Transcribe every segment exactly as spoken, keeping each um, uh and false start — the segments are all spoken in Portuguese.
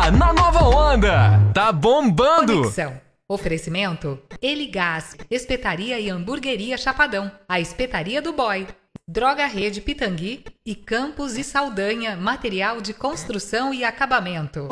Tá na nova onda. Tá bombando. Conexão. Oferecimento Eligás, Espetaria e Hamburgueria Chapadão, a Espetaria do Boy, Droga Rede Pitangui e Campos e Saldanha, material de construção e acabamento.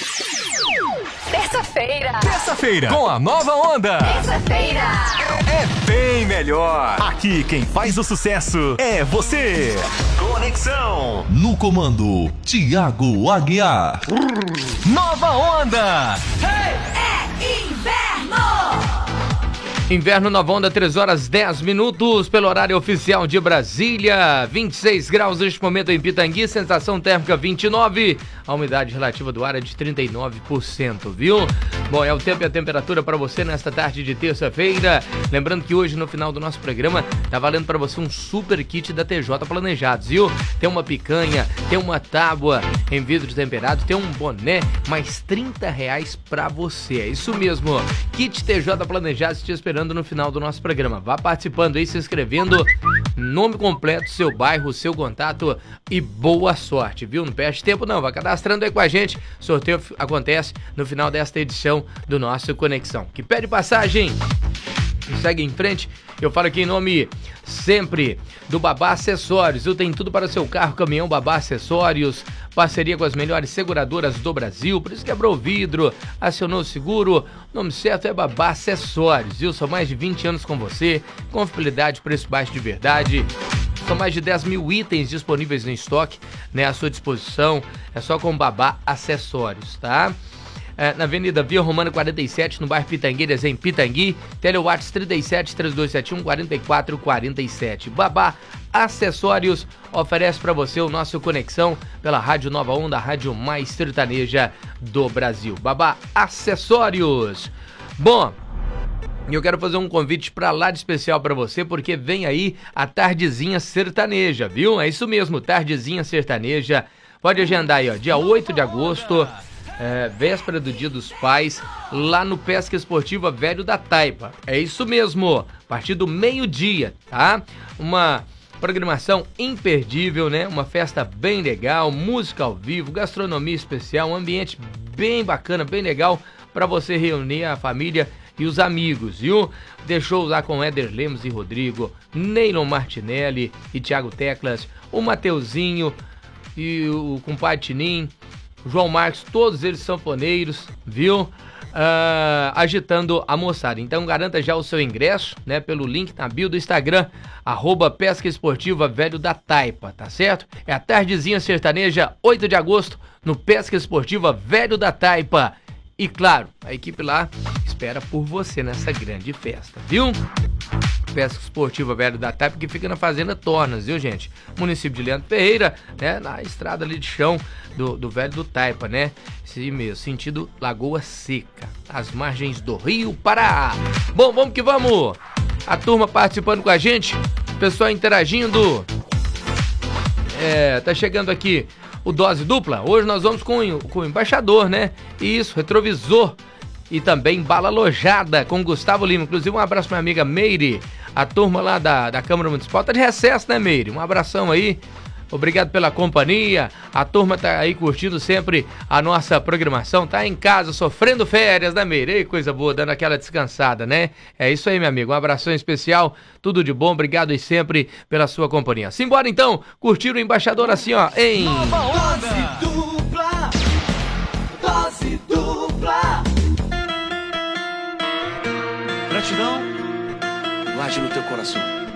Terça-feira. Terça-feira com a nova onda. Terça-feira é bem melhor. Aqui quem faz o sucesso é você. Conexão. No comando, Thiago Aguiar. Nova onda. Hey! É inverno. Inverno Nova Onda, três horas dez minutos, pelo horário oficial de Brasília, vinte e seis graus neste momento em Pitangui, sensação térmica vinte e nove, a umidade relativa do ar é de trinta e nove por cento, viu? Bom, é o tempo e a temperatura para você nesta tarde de terça-feira. Lembrando que hoje, no final do nosso programa, tá valendo para você um super kit da T J Planejados, viu? Tem uma picanha, tem uma tábua em vidro temperado, tem um boné, mais trinta reais para você. É isso mesmo, kit T J Planejados te esperando no final do nosso programa. Vá participando aí, se inscrevendo, nome completo, seu bairro, seu contato e boa sorte, viu? Não perde tempo não, vai cadastrando aí com a gente. Sorteio acontece no final desta edição do nosso Conexão. Que pede passagem, segue em frente. Eu falo aqui em nome sempre do Babá Acessórios. Eu tenho tudo para o seu carro, caminhão. Babá Acessórios, parceria com as melhores seguradoras do Brasil. Por isso quebrou o vidro, acionou o seguro. O nome certo é Babá Acessórios, viu? São mais de vinte anos com você, confiabilidade, preço baixo de verdade. São mais de dez mil itens disponíveis no estoque, né, à sua disposição. É só com Babá Acessórios, tá? É, na Avenida Via Romana quarenta e sete, no bairro Pitangueiras, em Pitangui. Telewatts trinta e sete, três dois sete um, quatro quatro quatro sete. Babá Acessórios oferece para você o nosso Conexão pela Rádio Nova Onda, a rádio mais sertaneja do Brasil. Babá Acessórios. Bom, eu quero fazer um convite para lá de especial para você, porque vem aí a Tardezinha Sertaneja, viu? É isso mesmo, Tardezinha Sertaneja. Pode agendar aí, ó, dia oito de agosto... É, véspera do Dia dos Pais, lá no Pesca Esportiva Velho da Taipa. É isso mesmo, a partir do meio-dia, tá? Uma programação imperdível, né? Uma festa bem legal, música ao vivo, gastronomia especial, um ambiente bem bacana, bem legal para você reunir a família e os amigos, viu? Deixou lá com Éder Lemos e Rodrigo, Neylon Martinelli e Thiago Teclas, o Mateuzinho e o compadre Tinim, João Marcos, todos eles sanfoneiros, viu? Uh, agitando a moçada. Então garanta já o seu ingresso, né? Pelo link na bio do Instagram, arroba Pesca Esportiva Velho da Taipa, tá certo? É a Tardezinha Sertaneja, oito de agosto, no Pesca Esportiva Velho da Taipa. E claro, a equipe lá espera por você nessa grande festa, viu? Pesca Esportiva Velho da Taipa, que fica na Fazenda Tornas, viu, gente? Município de Leandro Ferreira, né? Na estrada ali de chão do, do Velho do Taipa, né? Esse mesmo, sentido Lagoa Seca, às margens do Rio Pará. Bom, vamos que vamos! A turma participando com a gente, pessoal interagindo. É, tá chegando aqui o Dose Dupla. Hoje nós vamos com, com o embaixador, né? Isso, retrovisor. E também Bala Lojada com Gustavo Lima. Inclusive um abraço pra minha amiga Meire, a turma lá da, da Câmara Municipal. Tá de recesso, né, Meire? Um abração aí. Obrigado pela companhia. A turma tá aí curtindo sempre a nossa programação. Tá em casa, sofrendo férias, né, Meire? Ei, coisa boa, dando aquela descansada, né? É isso aí, meu amigo. Um abração especial. Tudo de bom. Obrigado aí sempre pela sua companhia. Simbora, então, curtir o embaixador assim, ó, em... Nova Onda! Dose dupla. Dose dupla. Gratidão, guarde no teu coração.